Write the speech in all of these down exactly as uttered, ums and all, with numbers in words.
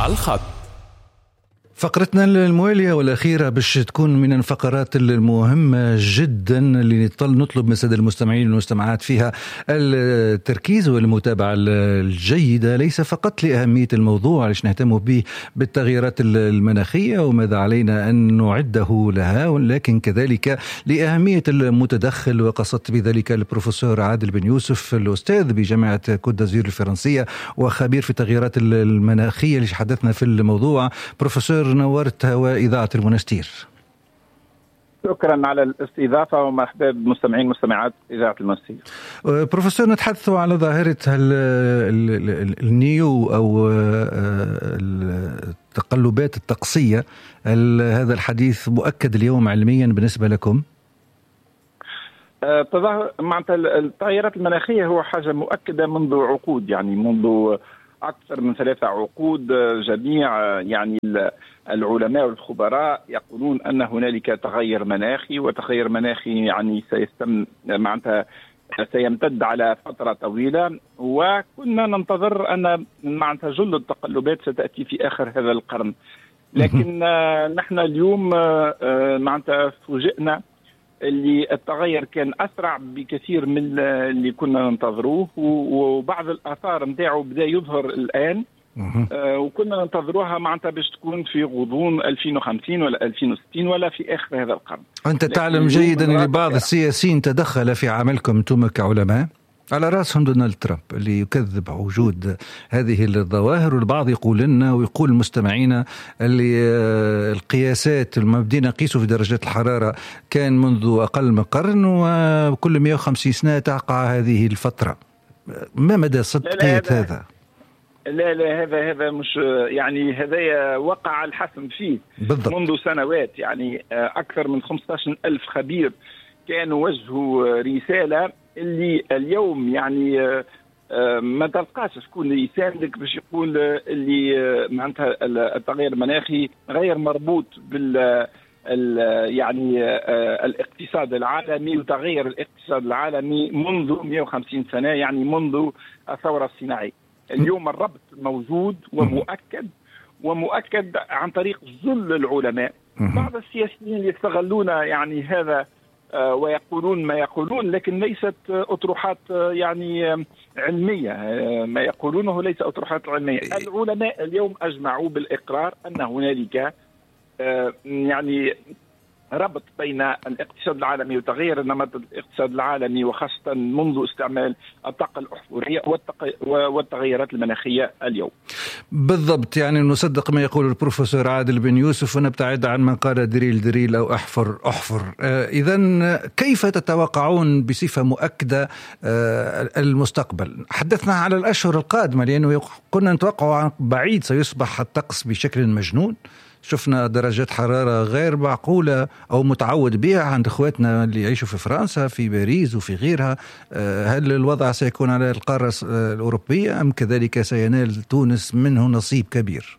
على الخط. فقرتنا الموالية والأخيرة باش تكون من الفقرات المهمة جدا اللي نطلب من السادة المستمعين والمستمعات فيها التركيز والمتابعة الجيدة، ليس فقط لأهمية الموضوع عشان نهتم به بالتغييرات المناخية وماذا علينا أن نعده لها، ولكن كذلك لأهمية المتدخل، وقصدت بذلك البروفيسور عادل بن يوسف الأستاذ بجامعة كوت دازور الفرنسية وخبير في التغييرات المناخية اللي حدثنا في الموضوع. بروفيسور نورت هواء إذاعة المنستير. شكرا على الاستضافة ومرحبا بالمستمعين ومستمعات إذاعة المنستير. بروفيسور، نتحدث على ظاهرة النيو أو التقلبات الطقسية. هذا الحديث مؤكد اليوم علميا بالنسبة لكم؟ تظاهر معناتها التغيرات المناخية هو حاجة مؤكدة منذ عقود، يعني منذ أكثر من ثلاثة عقود. جميع يعني العلماء والخبراء يقولون أن هنالك تغير مناخي، وتغير مناخي يعني سيستم معناتها سيمتد على فترة طويلة، وكنا ننتظر أن معناتها جل التقلبات ستأتي في آخر هذا القرن. لكن نحن اليوم معناتها فوجئنا اللي التغير كان أسرع بكثير من اللي كنا ننتظروه، وبعض الآثار متاعه بدأ يظهر الآن، آه وكنا ننتظروها معناتها باش تكون في غضون ألفين وخمسين ولا ألفين وستين ولا في آخر هذا القرن. أنت تعلم جيدا أن بعض السياسيين تدخل في عملكم أنتم كعلماء، على رأسهم دونالد ترامب اللي يكذب وجود هذه الظواهر، والبعض يقول لنا ويقول مستمعينا اللي القياسات لما بدينا نقيسه في درجات الحرارة كان منذ أقل من قرن، وكل مئة وخمسين سنة تقع هذه الفترة. ما مدى صدقية هذا؟ لا لا هذا هذا مش يعني هذا وقع الحسم فيه بالضبط. منذ سنوات، يعني أكثر من خمسة عشر ألف خبير كانوا وجهوا رسالة اللي اليوم يعني ما تلقاش شكون يساندك باش يقول اللي معناتها التغير المناخي غير مربوط بال يعني الاقتصاد العالمي وتغير الاقتصاد العالمي منذ مئة وخمسين سنة، يعني منذ الثورة الصناعية. اليوم الربط موجود ومؤكد، ومؤكد عن طريق ظل العلماء. بعض السياسيين يستغلون يعني هذا ويقولون ما يقولون، لكن ليست أطروحات يعني علمية. ما يقولونه ليس أطروحات علمية. العلماء اليوم أجمعوا بالإقرار أن هنالك يعني ربط بين الاقتصاد العالمي وتغيير نمط الاقتصاد العالمي، وخاصة منذ استعمال الطاقة الأحفورية والتغيرات المناخية اليوم. بالضبط، يعني نصدق ما يقول البروفيسور عادل بن يوسف ونبتعد عن من قال دريل دريل أو أحفر أحفر. آه إذن كيف تتوقعون بصفة مؤكدة آه المستقبل؟ حدثنا على الأشهر القادمة، لأنه كنا نتوقع بعيد سيصبح الطقس بشكل مجنون. شفنا درجات حرارة غير معقولة أو متعود بها عند إخواتنا اللي يعيشوا في فرنسا في باريس وفي غيرها. هل الوضع سيكون على القارة الأوروبية أم كذلك سينال تونس منه نصيب كبير؟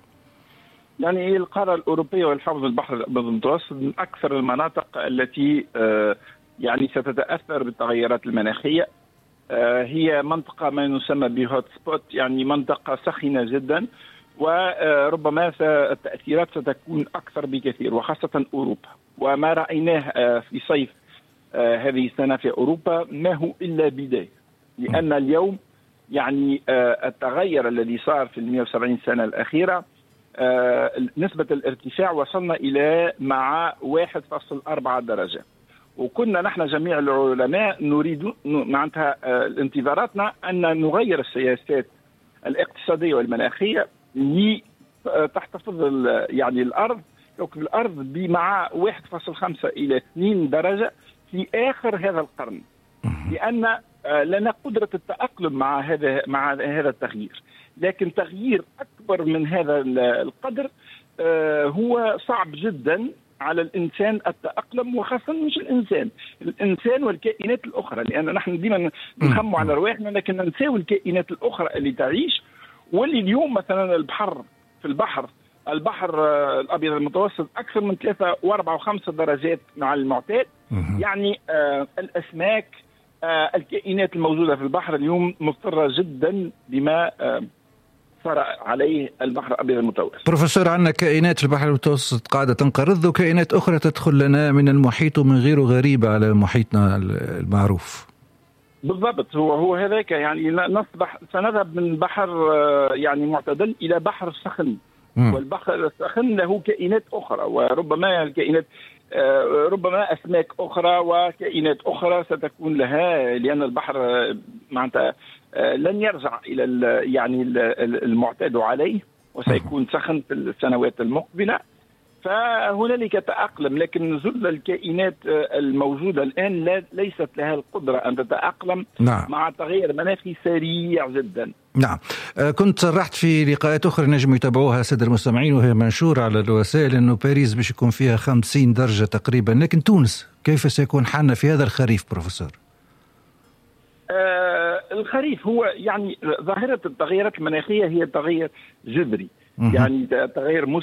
يعني القارة الأوروبية والحوض البحر المتوسط من أكثر المناطق التي يعني ستتأثر بالتغيرات المناخية. هي منطقة ما يسمى بهوت سبوت، يعني منطقة سخنة جدا، وربما التأثيرات ستكون أكثر بكثير، وخاصة أوروبا. وما رأيناه في صيف هذه السنة في أوروبا ما هو إلا بداية، لأن اليوم يعني التغير الذي صار في المئة وسبعين سنة الأخيرة، نسبة الارتفاع وصلنا إلى مع واحد فاصلة أربعة درجة، وكنا نحن جميع العلماء نريد معناتها انتظاراتنا أن نغير السياسات الاقتصادية والمناخية لتحتفظ يعني الأرض كوكب الأرض بمع واحد فاصلة خمسة إلى اثنين درجة في آخر هذا القرن، لأن لنا قدرة التأقلم مع هذا مع هذا التغيير. لكن تغيير أكبر من هذا القدر هو صعب جدا على الإنسان التأقلم، وخاصة مش الإنسان الإنسان والكائنات الأخرى، لأن نحن ديما نخموا على رواحنا لكن ننساو الكائنات الأخرى اللي تعيش، واللي اليوم مثلا البحر في البحر البحر الأبيض المتوسط أكثر من ثلاثة وأربعة وخمسة درجات مع المعتاد. يعني آه الأسماك آه الكائنات الموجودة في البحر اليوم مضطرة جدا بما آه أثر عليه البحر الأبيض المتوسط. بروفيسور، عندنا كائنات في البحر المتوسط قاعدة تنقرض وكائنات أخرى تدخل لنا من المحيط ومن غيره غريبة على محيطنا المعروف. بالضبط، هو هو هذاك يعني نصبح سنذهب من بحر يعني معتدل إلى بحر سخن، م. والبحر السخن له كائنات أخرى، وربما الكائنات ربما أسماك أخرى وكائنات أخرى ستكون لها، لأن البحر معناتها لن يرجع إلى يعني المعتاد عليه وسيكون سخن في السنوات المقبلة، فهنالك تأقلم. لكن جل الكائنات الموجودة الآن لا ليست لها القدرة أن تتأقلم نعم. مع تغير مناخي سريع جدا. نعم، كنت صرحت في لقاءات أخرى نجم يتابعوها السادة المستمعين وهي منشورة على الوسائل أنه باريس باش يكون فيها خمسين درجة تقريبا، لكن تونس كيف سيكون حالنا في هذا الخريف بروفيسور؟ آه الخريف هو يعني ظاهرة التغيرات المناخية هي تغير جذري، يعني تغير